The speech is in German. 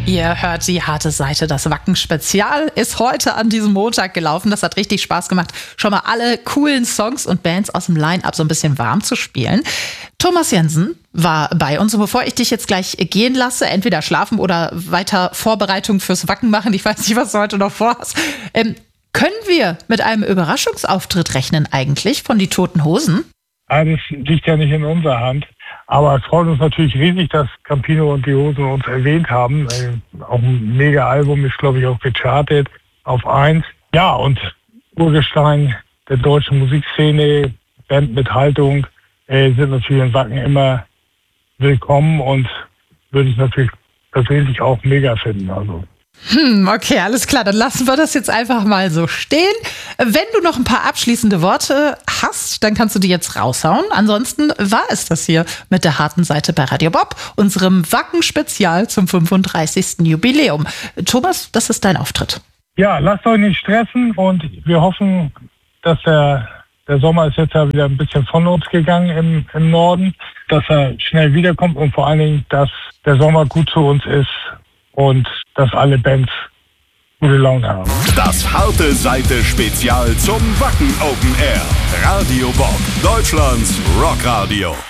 Ihr hört die harte Seite. Das Wacken-Spezial ist heute an diesem Montag gelaufen. Das hat richtig Spaß gemacht, schon mal alle coolen Songs und Bands aus dem Line-Up so ein bisschen warm zu spielen. Thomas Jensen war bei uns. Und bevor ich dich jetzt gleich gehen lasse, entweder schlafen oder weiter Vorbereitungen fürs Wacken machen, ich weiß nicht, was du heute noch vorhast, können wir mit einem Überraschungsauftritt rechnen eigentlich von die Toten Hosen? Das liegt ja nicht in unserer Hand. Aber es freut uns natürlich riesig, dass Campino und die Hosen uns erwähnt haben. Auch ein Mega-Album ist, glaube ich, auch gechartet auf 1. Ja, und Urgestein der deutschen Musikszene, Band mit Haltung, sind natürlich in Wacken immer willkommen und würde ich natürlich persönlich auch mega finden. Also. Okay, alles klar, dann lassen wir das jetzt einfach mal so stehen. Wenn du noch ein paar abschließende Worte hast, dann kannst du die jetzt raushauen. Ansonsten war es das hier mit der harten Seite bei Radio Bob, unserem Wacken-Spezial zum 35. Jubiläum. Thomas, das ist dein Auftritt. Ja, lasst euch nicht stressen und wir hoffen, dass der Sommer ist jetzt ja wieder ein bisschen von uns gegangen im Norden, dass er schnell wiederkommt und vor allen Dingen, dass der Sommer gut zu uns ist. Und dass alle Bands gute Laune haben. Das harte Seite Spezial zum Wacken Open Air. Radio Bob, Deutschlands Rockradio.